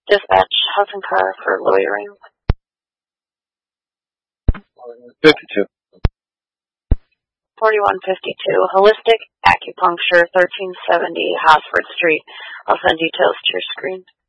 Dispatch, Hudson Car for loitering. 52. 4152, Holistic Acupuncture, 1370 Hosford Street. I'll send details to your screen.